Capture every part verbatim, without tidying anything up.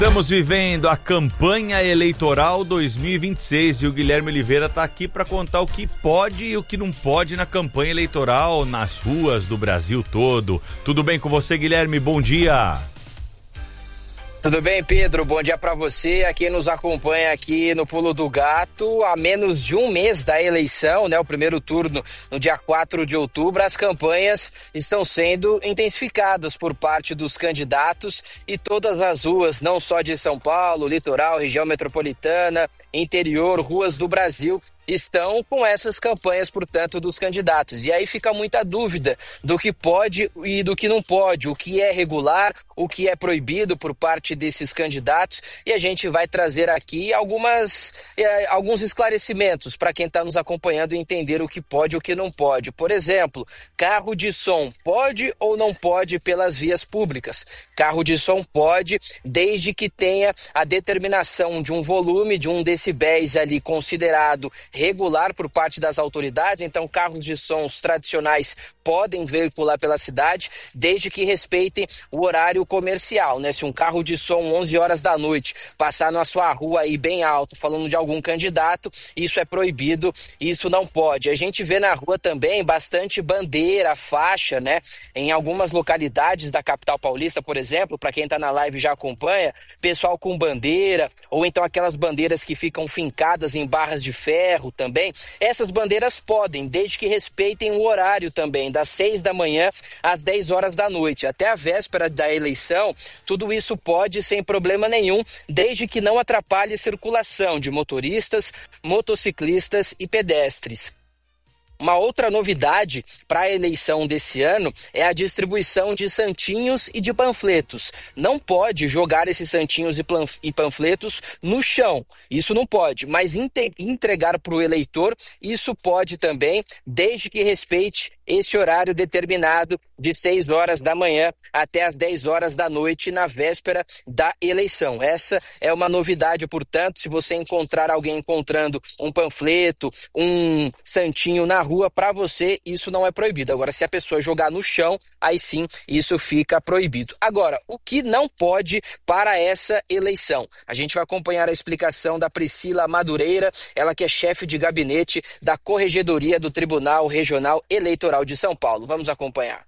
Estamos vivendo a campanha eleitoral dois mil e vinte e seis e o Guilherme Oliveira está aqui para contar o que pode e o que não pode na campanha eleitoral nas ruas do Brasil todo. Tudo bem com você, Guilherme? Bom dia. Tudo bem, Pedro? Bom dia para você, a quem nos acompanha aqui no Pulo do Gato. A menos de um mês da eleição, né, o primeiro turno no dia quatro de outubro, as campanhas estão sendo intensificadas por parte dos candidatos e todas as ruas, não só de São Paulo, litoral, região metropolitana, interior, ruas do Brasil, estão com essas campanhas, portanto, dos candidatos. E aí fica muita dúvida do que pode e do que não pode, o que é regular, o que é proibido por parte desses candidatos. E a gente vai trazer aqui algumas, eh, alguns esclarecimentos para quem está nos acompanhando entender o que pode e o que não pode. Por exemplo, carro de som pode ou não pode pelas vias públicas? Carro de som pode, desde que tenha a determinação de um volume, de um decibéis ali considerado regular por parte das autoridades. Então carros de sons tradicionais podem veicular pela cidade, desde que respeitem o horário comercial, né? Se um carro de som onze horas da noite passar na sua rua aí bem alto, falando de algum candidato, isso é proibido, isso não pode. A gente vê na rua também bastante bandeira, faixa, né? Em algumas localidades da capital paulista, por exemplo, para quem está na live já acompanha, pessoal com bandeira, ou então aquelas bandeiras que ficam fincadas em barras de ferro também. Essas bandeiras podem, desde que respeitem o horário também, das seis da manhã às dez horas da noite, até a véspera da eleição. Tudo isso pode sem problema nenhum, desde que não atrapalhe a circulação de motoristas, motociclistas e pedestres. Uma outra novidade para a eleição desse ano é a distribuição de santinhos e de panfletos. Não pode jogar esses santinhos e panfletos no chão, isso não pode, mas entregar para o eleitor, isso pode também, desde que respeite esse horário determinado de seis horas da manhã até as dez horas da noite na véspera da eleição. Essa é uma novidade, portanto, se você encontrar alguém encontrando um panfleto, um santinho na rua, para você isso não é proibido. Agora, se a pessoa jogar no chão, aí sim isso fica proibido. Agora, o que não pode para essa eleição? A gente vai acompanhar a explicação da Priscila Madureira, ela que é chefe de gabinete da Corregedoria do Tribunal Regional Eleitoral de São Paulo. Vamos acompanhar.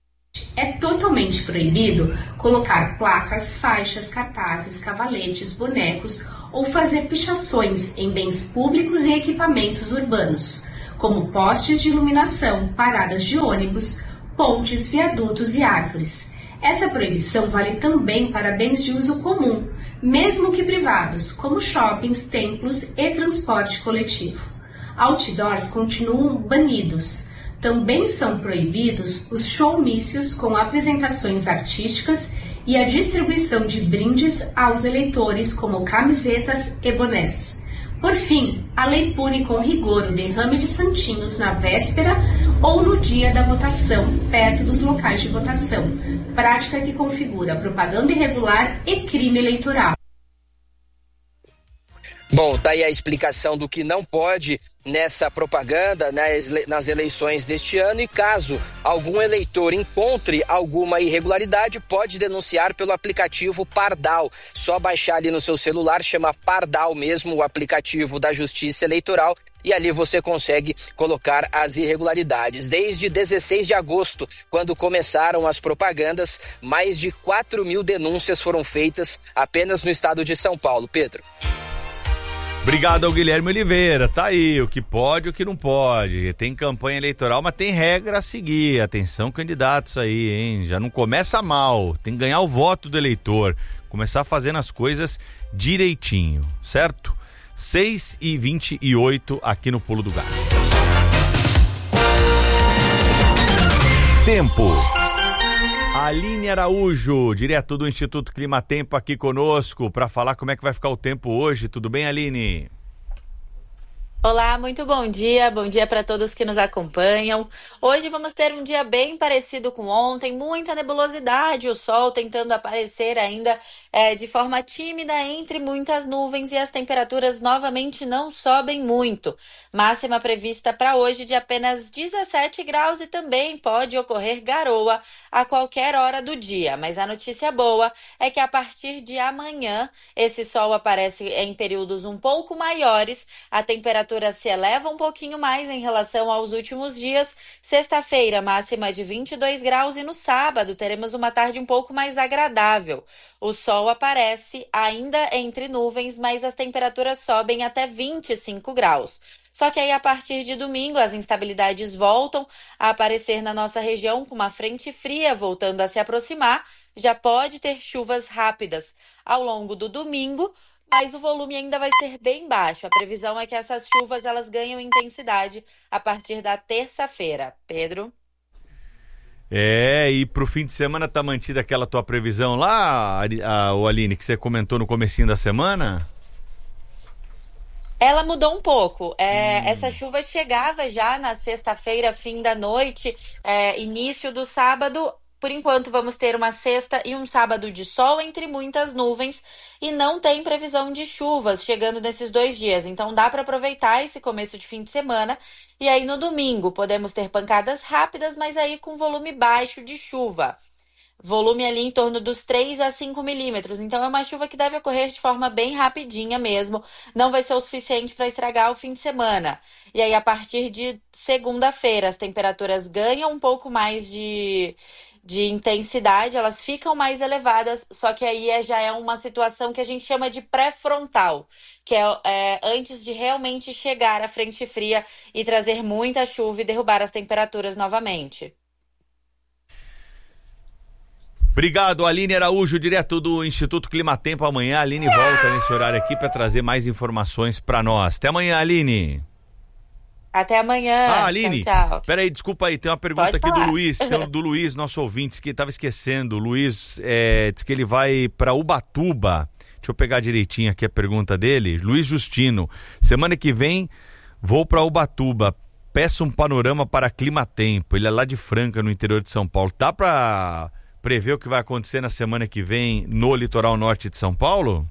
É totalmente proibido colocar placas, faixas, cartazes, cavaletes, bonecos ou fazer pichações em bens públicos e equipamentos urbanos, como postes de iluminação, paradas de ônibus, pontes, viadutos e árvores. Essa proibição vale também para bens de uso comum, mesmo que privados, como shoppings, templos e transporte coletivo. Outdoors continuam banidos. Também são proibidos os showmícios com apresentações artísticas e a distribuição de brindes aos eleitores, como camisetas e bonés. Por fim, a lei pune com rigor o derrame de santinhos na véspera ou no dia da votação, perto dos locais de votação, prática que configura propaganda irregular e crime eleitoral. Bom, tá aí a explicação do que não pode nessa propaganda, nas, nas eleições deste ano, e caso algum eleitor encontre alguma irregularidade, pode denunciar pelo aplicativo Pardal. Só baixar ali no seu celular, chama Pardal mesmo, o aplicativo da Justiça Eleitoral, e ali você consegue colocar as irregularidades. Desde dezesseis de agosto, quando começaram as propagandas, mais de quatro mil denúncias foram feitas apenas no estado de São Paulo. Pedro. Obrigado ao Guilherme Oliveira. Tá aí, o que pode e o que não pode. Tem campanha eleitoral, mas tem regra a seguir. Atenção, candidatos aí, hein? Já não começa mal. Tem que ganhar o voto do eleitor. Começar fazendo as coisas direitinho, certo? seis e vinte e oito aqui no Pulo do Gato. Tempo. Aline Araújo, direto do Instituto Climatempo, aqui conosco para falar como é que vai ficar o tempo hoje. Tudo bem, Aline? Olá, muito bom dia, bom dia para todos que nos acompanham. Hoje vamos ter um dia bem parecido com ontem, muita nebulosidade, o sol tentando aparecer ainda é, de forma tímida entre muitas nuvens e as temperaturas novamente não sobem muito. Máxima prevista para hoje de apenas dezessete graus e também pode ocorrer garoa a qualquer hora do dia. Mas a notícia boa é que a partir de amanhã esse sol aparece em períodos um pouco maiores, a temperatura se eleva um pouquinho mais em relação aos últimos dias. Sexta-feira, máxima de vinte e dois graus e no sábado teremos uma tarde um pouco mais agradável. O sol aparece ainda entre nuvens, mas as temperaturas sobem até vinte e cinco graus. Só que aí a partir de domingo as instabilidades voltam a aparecer na nossa região com uma frente fria voltando a se aproximar. Já pode ter chuvas rápidas ao longo do domingo, mas o volume ainda vai ser bem baixo. A previsão é que essas chuvas elas ganham intensidade a partir da terça-feira. Pedro? É, e pro fim de semana tá mantida aquela tua previsão lá, a, a, o Aline, que você comentou no comecinho da semana? Ela mudou um pouco. É, hum. Essa chuva chegava já na sexta-feira, fim da noite, é, início do sábado. Por enquanto, vamos ter uma sexta e um sábado de sol entre muitas nuvens e não tem previsão de chuvas chegando nesses dois dias. Então, dá para aproveitar esse começo de fim de semana. E aí, no domingo, podemos ter pancadas rápidas, mas aí com volume baixo de chuva. Volume ali em torno dos três a cinco milímetros. Então, é uma chuva que deve ocorrer de forma bem rapidinha mesmo. Não vai ser o suficiente para estragar o fim de semana. E aí, a partir de segunda-feira, as temperaturas ganham um pouco mais de... de intensidade, elas ficam mais elevadas, só que aí é, já é uma situação que a gente chama de pré-frontal, que é, é antes de realmente chegar à frente fria e trazer muita chuva e derrubar as temperaturas novamente. Obrigado, Aline Araújo, direto do Instituto Climatempo. Amanhã a Aline volta nesse horário aqui para trazer mais informações para nós. Até amanhã, Aline. Até amanhã. Ah, Aline, tchau, tchau. Peraí, desculpa aí, tem uma pergunta Pode aqui falar. do Luiz, tem, do Luiz, nosso ouvinte, que estava esquecendo. O Luiz é, diz que ele vai para Ubatuba. Deixa eu pegar direitinho aqui a pergunta dele. Luiz Justino, semana que vem vou para Ubatuba. Peço um panorama para Climatempo. Ele é lá de Franca, no interior de São Paulo. Dá para prever o que vai acontecer na semana que vem no litoral norte de São Paulo?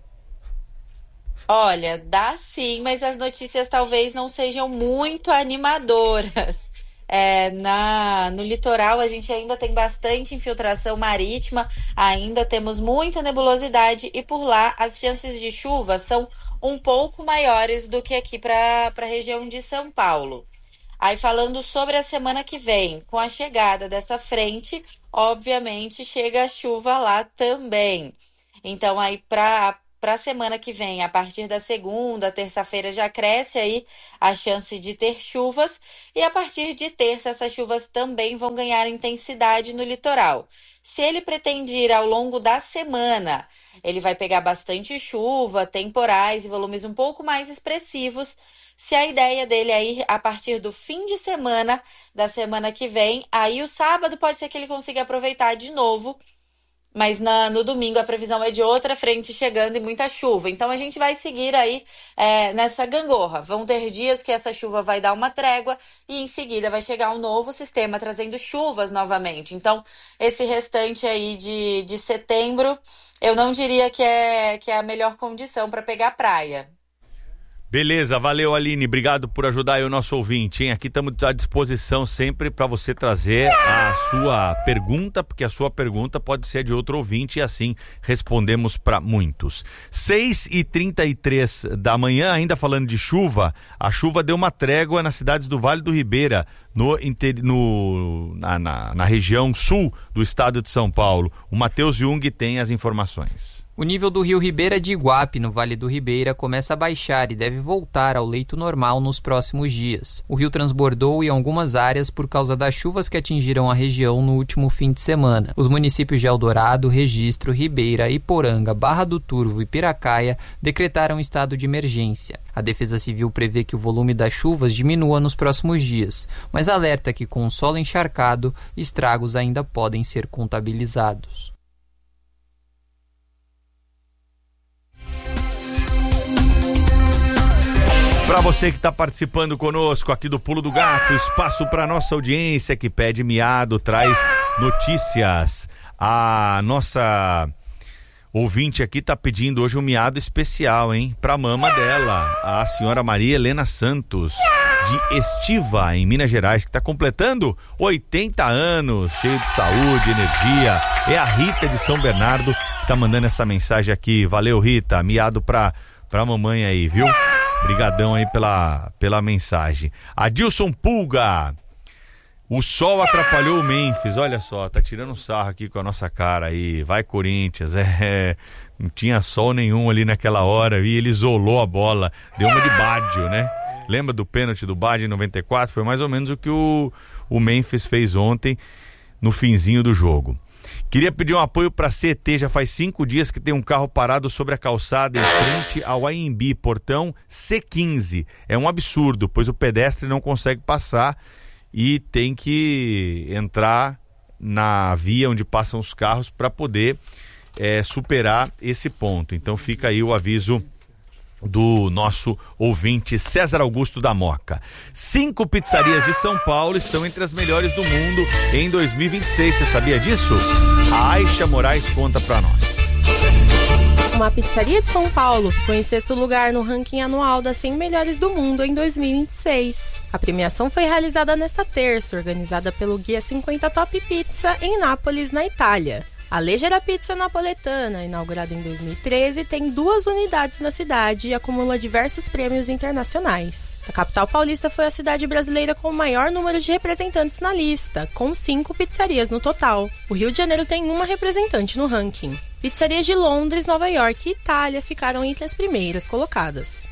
Olha, dá sim, mas as notícias talvez não sejam muito animadoras. É, na, no litoral a gente ainda tem bastante infiltração marítima, ainda temos muita nebulosidade e por lá as chances de chuva são um pouco maiores do que aqui para a região de São Paulo. Aí falando sobre a semana que vem, com a chegada dessa frente, obviamente chega a chuva lá também. Então aí para Para a semana que vem, a partir da segunda, terça-feira, já cresce aí a chance de ter chuvas. E a partir de terça, essas chuvas também vão ganhar intensidade no litoral. Se ele pretende ir ao longo da semana, ele vai pegar bastante chuva, temporais e volumes um pouco mais expressivos. Se a ideia dele é ir a partir do fim de semana, da semana que vem, aí o sábado pode ser que ele consiga aproveitar de novo. Mas na, no domingo a previsão é de outra frente chegando e muita chuva. Então a gente vai seguir aí é, nessa gangorra. Vão ter dias que essa chuva vai dar uma trégua e em seguida vai chegar um novo sistema trazendo chuvas novamente. Então esse restante aí de, de setembro eu não diria que é, que é a melhor condição para pegar praia. Beleza, valeu, Aline, obrigado por ajudar aí o nosso ouvinte, hein? Aqui estamos à disposição sempre para você trazer a sua pergunta, porque a sua pergunta pode ser de outro ouvinte e assim respondemos para muitos. seis e trinta e três da manhã, ainda falando de chuva, a chuva deu uma trégua nas cidades do Vale do Ribeira, no, no, na, na, na região sul do estado de São Paulo. O Matheus Jung tem as informações. O nível do rio Ribeira de Iguape, no Vale do Ribeira, começa a baixar e deve voltar ao leito normal nos próximos dias. O rio transbordou em algumas áreas por causa das chuvas que atingiram a região no último fim de semana. Os municípios de Eldorado, Registro, Ribeira, Iporanga, Barra do Turvo e Piracaia decretaram estado de emergência. A Defesa Civil prevê que o volume das chuvas diminua nos próximos dias, mas alerta que com o solo encharcado, estragos ainda podem ser contabilizados. Para você que está participando conosco aqui do Pulo do Gato, espaço para nossa audiência que pede miado, traz notícias. A nossa ouvinte aqui está pedindo hoje um miado especial, hein? Para a mama dela, a senhora Maria Helena Santos, de Estiva, em Minas Gerais, que está completando oitenta anos, cheio de saúde, energia. É a Rita de São Bernardo que está mandando essa mensagem aqui. Valeu, Rita, miado para a mamãe aí, viu? Obrigadão aí pela, pela mensagem. Adilson Pulga, o sol atrapalhou o Memphis, olha só, tá tirando um sarro aqui com a nossa cara aí, vai Corinthians, é, não tinha sol nenhum ali naquela hora e ele isolou a bola, deu uma de Baggio, né? Lembra do pênalti do Baggio em noventa e quatro? Foi mais ou menos o que o, o Memphis fez ontem no finzinho do jogo. Queria pedir um apoio para C T, já faz cinco dias que tem um carro parado sobre a calçada em frente ao A M B, portão C quinze. É um absurdo, pois o pedestre não consegue passar e tem que entrar na via onde passam os carros para poder é, superar esse ponto. Então fica aí o aviso do nosso ouvinte César Augusto da Moca. Cinco pizzarias de São Paulo estão entre as melhores do mundo em dois mil e vinte e seis. Você sabia disso? A Aisha Moraes conta pra nós. Uma pizzaria de São Paulo ficou em sexto lugar no ranking anual das cem melhores do mundo em dois mil e vinte e seis. A premiação foi realizada nesta terça, organizada pelo Guia cinquenta Top Pizza em Nápoles, na Itália. A Leggera Pizza Napoletana, inaugurada em dois mil e treze, tem duas unidades na cidade e acumula diversos prêmios internacionais. A capital paulista foi a cidade brasileira com o maior número de representantes na lista, com cinco pizzarias no total. O Rio de Janeiro tem uma representante no ranking. Pizzarias de Londres, Nova York e Itália ficaram entre as primeiras colocadas.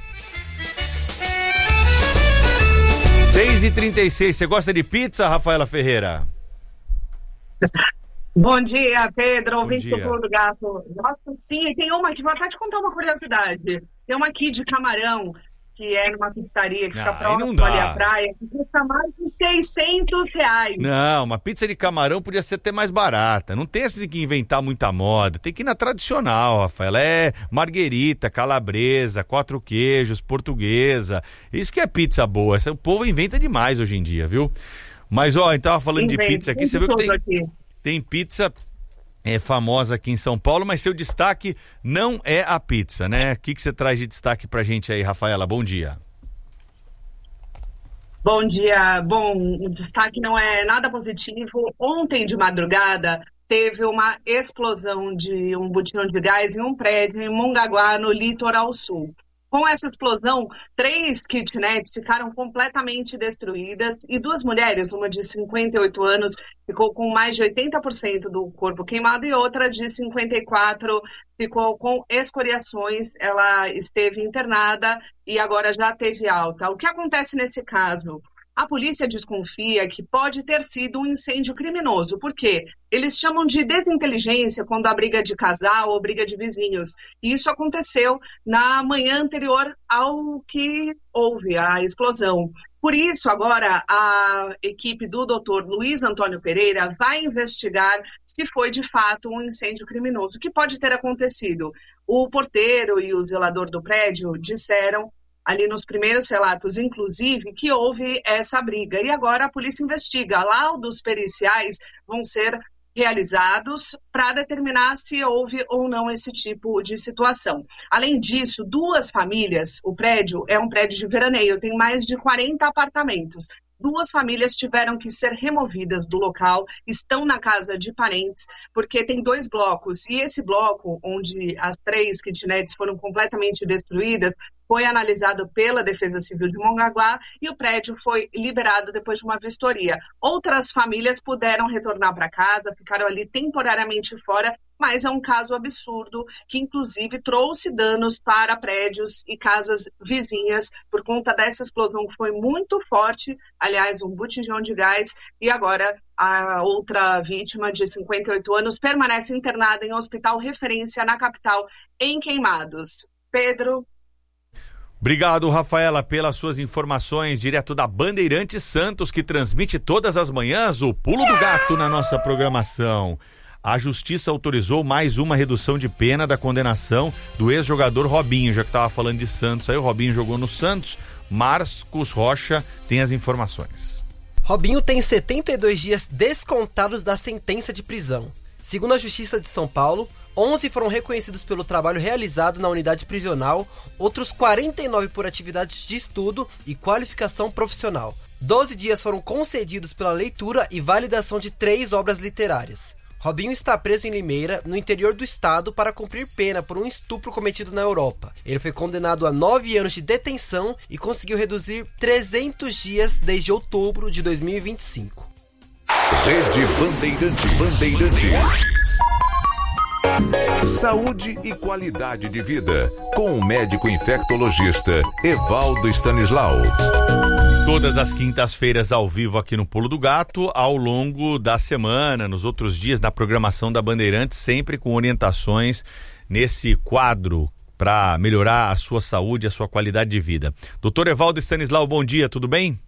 seis e trinta e seis, você gosta de pizza, Rafaela Ferreira? Bom dia, Pedro, ouvinte dia. do Pulo do Gato. Nossa, sim, tem uma aqui, vou até te contar uma curiosidade. Tem uma aqui de camarão, que é numa pizzaria que fica Ah, aí próximo não dá. ali à praia, que custa mais de seiscentos reais. Não, uma pizza de camarão podia ser até mais barata. Não tem esse de que inventar muita moda. Tem que ir na tradicional, Rafaela. É marguerita, calabresa, quatro queijos, portuguesa. Isso que é pizza boa. Esse, o povo inventa demais hoje em dia, viu? Mas, ó, a gente tava falando Inventa, de pizza aqui. Você viu que tem, tem pizza é, famosa aqui em São Paulo, mas seu destaque não é a pizza, né? O que, que você traz de destaque pra gente aí, Rafaela? Bom dia. Bom dia. Bom, o destaque não é nada positivo. Ontem de madrugada teve uma explosão de um botijão de gás em um prédio em Mongaguá, no litoral sul. Com essa explosão, três kitnets ficaram completamente destruídas e duas mulheres, uma de cinquenta e oito anos, ficou com mais de oitenta por cento do corpo queimado e outra de cinquenta e quatro ficou com escoriações. Ela esteve internada e agora já teve alta. O que acontece nesse caso? A polícia desconfia que pode ter sido um incêndio criminoso, porque eles chamam de desinteligência quando há briga de casal ou briga de vizinhos. E isso aconteceu na manhã anterior ao que houve a explosão. Por isso, agora, a equipe do doutor Luiz Antônio Pereira vai investigar se foi, de fato, um incêndio criminoso, que pode ter acontecido. O porteiro e o zelador do prédio disseram ali nos primeiros relatos, inclusive, que houve essa briga. E agora a polícia investiga. Laudos periciais vão ser realizados para determinar se houve ou não esse tipo de situação. Além disso, duas famílias, o prédio é um prédio de veraneio, tem mais de quarenta apartamentos. Duas famílias tiveram que ser removidas do local, estão na casa de parentes, porque tem dois blocos. E esse bloco, onde as três kitnets foram completamente destruídas, foi analisado pela Defesa Civil de Mongaguá e o prédio foi liberado depois de uma vistoria. Outras famílias puderam retornar para casa, ficaram ali temporariamente fora, mas é um caso absurdo que, inclusive, trouxe danos para prédios e casas vizinhas por conta dessa explosão que foi muito forte, aliás, um botijão de gás, e agora a outra vítima, de cinquenta e oito anos, permanece internada em um hospital referência na capital, em Queimados. Pedro... Obrigado, Rafaela, pelas suas informações, direto da Bandeirantes Santos, que transmite todas as manhãs o Pulo do Gato na nossa programação. A Justiça autorizou mais uma redução de pena da condenação do ex-jogador Robinho, já que estava falando de Santos. Aí o Robinho jogou no Santos, Marcos Rocha tem as informações. Robinho tem setenta e dois dias descontados da sentença de prisão. Segundo a Justiça de São Paulo, onze foram reconhecidos pelo trabalho realizado na unidade prisional, outros quarenta e nove por atividades de estudo e qualificação profissional. doze dias foram concedidos pela leitura e validação de três obras literárias. Robinho está preso em Limeira, no interior do estado, para cumprir pena por um estupro cometido na Europa. Ele foi condenado a nove anos de detenção e conseguiu reduzir trezentos dias desde outubro de dois mil e vinte e cinco. Rede Bandeirantes. Bandeirantes. Saúde e qualidade de vida, com o médico infectologista Evaldo Stanislau. Todas as quintas-feiras ao vivo aqui no Pulo do Gato, ao longo da semana, nos outros dias da programação da Bandeirantes, sempre com orientações nesse quadro para melhorar a sua saúde e a sua qualidade de vida. Doutor Evaldo Stanislau, bom dia, tudo bem?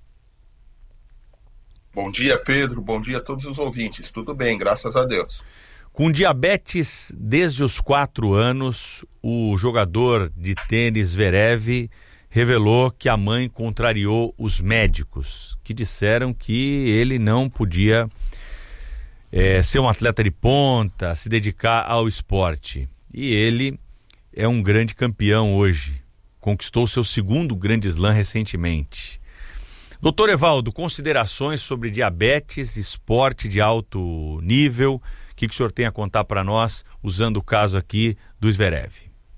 Bom dia, Pedro, bom dia a todos os ouvintes, tudo bem, graças a Deus. Com diabetes desde os quatro anos, o jogador de tênis Zverev revelou que a mãe contrariou os médicos, que disseram que ele não podia é, ser um atleta de ponta, se dedicar ao esporte. E ele é um grande campeão hoje, conquistou seu segundo grande slam recentemente. Doutor Evaldo, considerações sobre diabetes, esporte de alto nível, o que, que o senhor tem a contar para nós, usando o caso aqui do Zverev?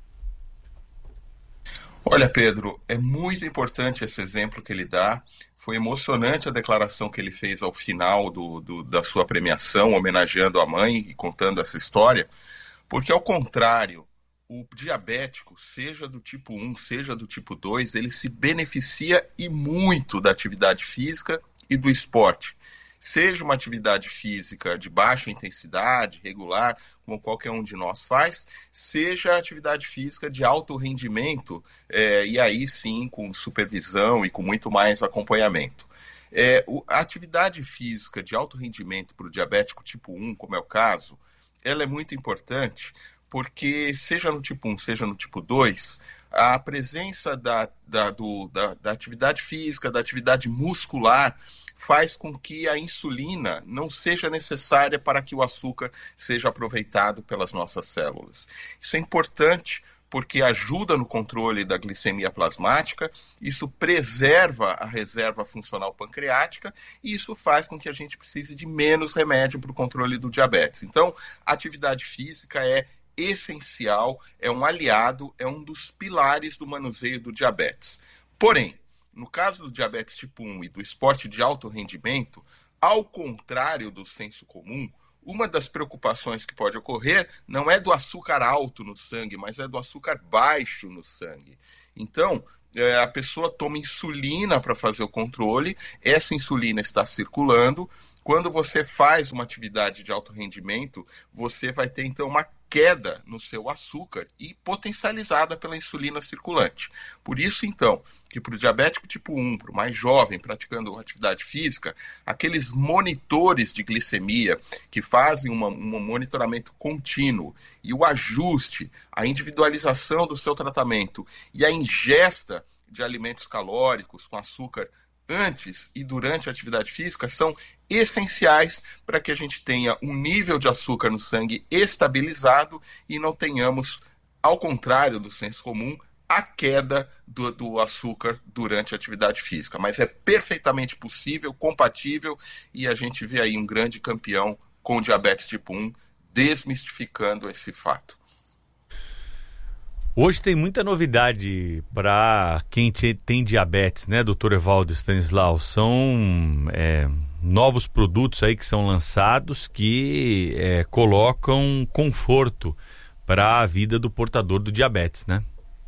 Olha, Pedro, é muito importante esse exemplo que ele dá. Foi emocionante a declaração que ele fez ao final do, do, da sua premiação, homenageando a mãe e contando essa história, porque, ao contrário, o diabético, seja do tipo um, seja do tipo dois, ele se beneficia e muito da atividade física e do esporte. Seja uma atividade física de baixa intensidade, regular, como qualquer um de nós faz, seja atividade física de alto rendimento, é, e aí sim com supervisão e com muito mais acompanhamento. É, o, a atividade física de alto rendimento para o diabético tipo um, como é o caso, ela é muito importante, porque seja no tipo um, seja no tipo dois, a presença da, da, do, da, da atividade física, da atividade muscular, faz com que a insulina não seja necessária para que o açúcar seja aproveitado pelas nossas células. Isso é importante porque ajuda no controle da glicemia plasmática, isso preserva a reserva funcional pancreática e isso faz com que a gente precise de menos remédio para o controle do diabetes. Então, a atividade física é essencial, é um aliado, é um dos pilares do manuseio do diabetes. Porém, no caso do diabetes tipo um e do esporte de alto rendimento, ao contrário do senso comum, uma das preocupações que pode ocorrer não é do açúcar alto no sangue, mas é do açúcar baixo no sangue. Então, é, a pessoa toma insulina para fazer o controle, essa insulina está circulando. Quando você faz uma atividade de alto rendimento, você vai ter então uma queda no seu açúcar e potencializada pela insulina circulante. Por isso, então, que para o diabético tipo um, para o mais jovem praticando atividade física, aqueles monitores de glicemia que fazem uma, um monitoramento contínuo e o ajuste, a individualização do seu tratamento e a ingesta de alimentos calóricos com açúcar antes e durante a atividade física são essenciais para que a gente tenha um nível de açúcar no sangue estabilizado e não tenhamos, ao contrário do senso comum, a queda do, do açúcar durante a atividade física. Mas é perfeitamente possível, compatível, e a gente vê aí um grande campeão com diabetes tipo um desmistificando esse fato. Hoje tem muita novidade para quem tem diabetes, né, doutor Evaldo Stanislau? São é, novos produtos aí que são lançados que é, colocam conforto para a vida do portador do diabetes, né?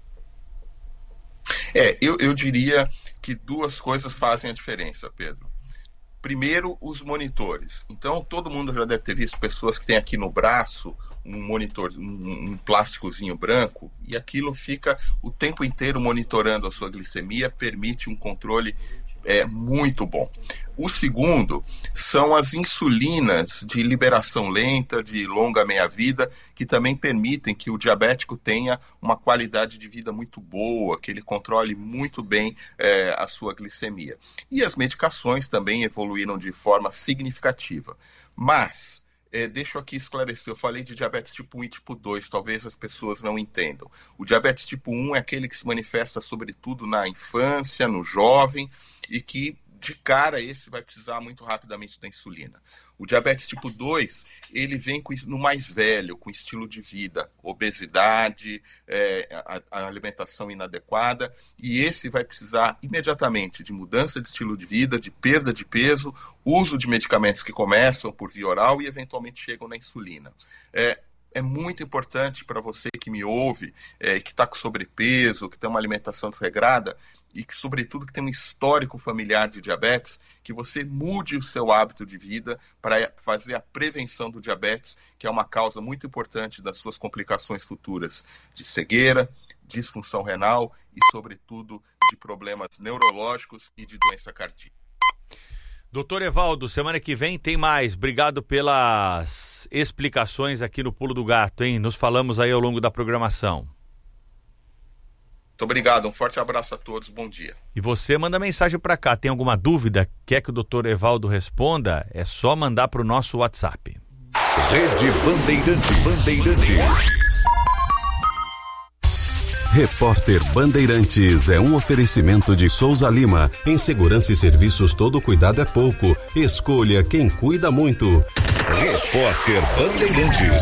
É, eu, eu diria que duas coisas fazem a diferença, Pedro. Primeiro, os monitores. Então, todo mundo já deve ter visto pessoas que têm aqui no braço um monitor, um, um plásticozinho branco, e aquilo fica o tempo inteiro monitorando a sua glicemia, permite um controle é muito bom. O segundo são as insulinas de liberação lenta, de longa meia-vida, que também permitem que o diabético tenha uma qualidade de vida muito boa, que ele controle muito bem é, a sua glicemia. E as medicações também evoluíram de forma significativa. Mas, é, deixa eu aqui esclarecer, eu falei de diabetes tipo um e tipo dois, talvez as pessoas não entendam. O diabetes tipo um é aquele que se manifesta sobretudo na infância, no jovem, e que de cara esse vai precisar muito rapidamente da insulina. O diabetes tipo dois, ele vem com, no mais velho, com estilo de vida, obesidade, é, a, a alimentação inadequada, e esse vai precisar imediatamente de mudança de estilo de vida, de perda de peso, uso de medicamentos que começam por via oral e eventualmente chegam na insulina. É, É muito importante para você que me ouve, é, que está com sobrepeso, que tem uma alimentação desregrada e que, sobretudo, que tem um histórico familiar de diabetes, que você mude o seu hábito de vida para fazer a prevenção do diabetes, que é uma causa muito importante das suas complicações futuras de cegueira, disfunção renal e, sobretudo, de problemas neurológicos e de doença cardíaca. Doutor Evaldo, semana que vem tem mais. Obrigado pelas explicações aqui no Pulo do Gato, hein? Nos falamos aí ao longo da programação. Muito obrigado, um forte abraço a todos, bom dia. E você manda mensagem para cá, tem alguma dúvida? Quer que o doutor Evaldo responda? É só mandar para o nosso WhatsApp. Rede Bandeirantes. Bandeirantes. Repórter Bandeirantes é um oferecimento de Souza Lima. Em segurança e serviços, todo cuidado é pouco. Escolha quem cuida muito. Repórter Bandeirantes.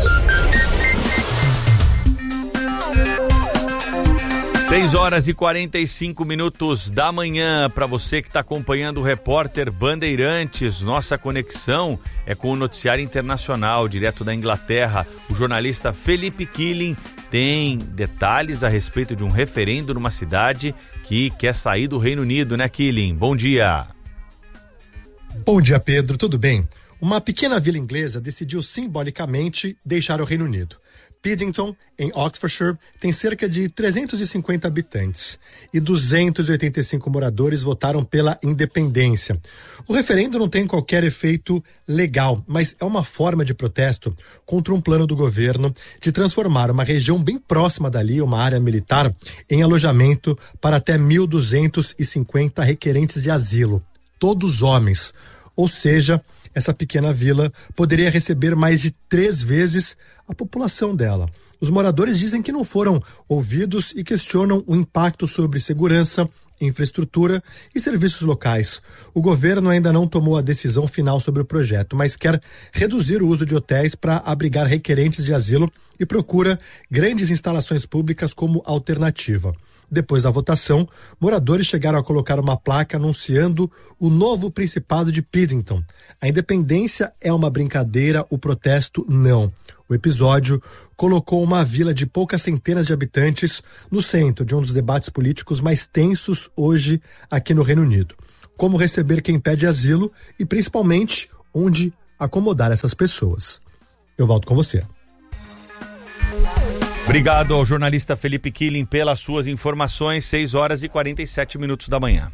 seis horas e quarenta e cinco minutos da manhã, para você que está acompanhando o Repórter Bandeirantes. Nossa conexão é com o noticiário internacional, direto da Inglaterra. O jornalista Felipe Killing tem detalhes a respeito de um referendo numa cidade que quer sair do Reino Unido, né, Killing? Bom dia. Bom dia, Pedro. Tudo bem? Uma pequena vila inglesa decidiu simbolicamente deixar o Reino Unido. Paddington, em Oxfordshire, tem cerca de trezentos e cinquenta habitantes e duzentos e oitenta e cinco moradores votaram pela independência. O referendo não tem qualquer efeito legal, mas é uma forma de protesto contra um plano do governo de transformar uma região bem próxima dali, uma área militar, em alojamento para até mil duzentos e cinquenta requerentes de asilo, todos homens. Ou seja, essa pequena vila poderia receber mais de três vezes a população dela. Os moradores dizem que não foram ouvidos e questionam o impacto sobre segurança, infraestrutura e serviços locais. O governo ainda não tomou a decisão final sobre o projeto, mas quer reduzir o uso de hotéis para abrigar requerentes de asilo e procura grandes instalações públicas como alternativa. Depois da votação, moradores chegaram a colocar uma placa anunciando o novo Principado de Paddington. A independência é uma brincadeira, o protesto não. O episódio colocou uma vila de poucas centenas de habitantes no centro de um dos debates políticos mais tensos hoje aqui no Reino Unido. Como receber quem pede asilo e, principalmente, onde acomodar essas pessoas. Eu volto com você. Obrigado ao jornalista Felipe Killing pelas suas informações. seis horas e quarenta e sete minutos da manhã.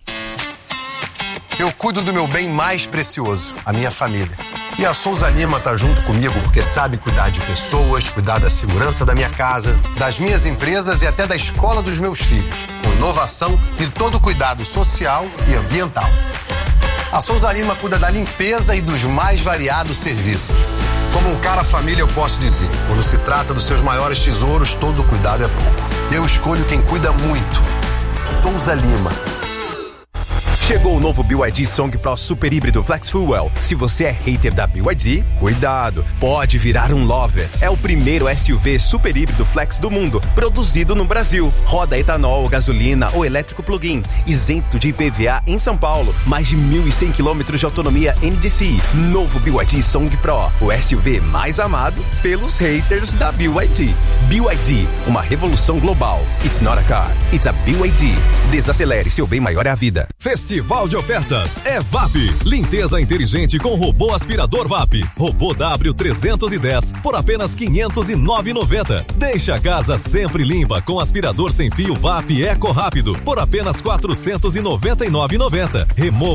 Eu cuido do meu bem mais precioso, a minha família. E a Souza Lima tá junto comigo porque sabe cuidar de pessoas, cuidar da segurança da minha casa, das minhas empresas e até da escola dos meus filhos, com inovação e todo cuidado social e ambiental. A Souza Lima cuida da limpeza e dos mais variados serviços. Como um cara família, eu posso dizer, quando se trata dos seus maiores tesouros, todo cuidado é pouco. Eu escolho quem cuida muito. Souza Lima. Chegou o novo B Y D Song Pro Super Híbrido Flex Fuel. Se você é hater da B Y D, cuidado, pode virar um lover. É o primeiro S U V super híbrido flex do mundo, produzido no Brasil. Roda etanol, gasolina ou elétrico plug-in, isento de I P V A em São Paulo. Mais de mil e cem quilômetros de autonomia N D C I. Novo B Y D Song Pro, o S U V mais amado pelos haters da B Y D. B Y D, uma revolução global. It's not a car, it's a B Y D. Desacelere, seu bem maior é a vida. Festival Festival de ofertas é V A P. Limpeza inteligente com robô aspirador V A P. Robô W trezentos e dez por apenas quinhentos e nove reais e noventa centavos. Deixa a casa sempre limpa com aspirador sem fio V A P Eco Rápido por apenas quatrocentos e noventa e nove reais e noventa centavos. Remova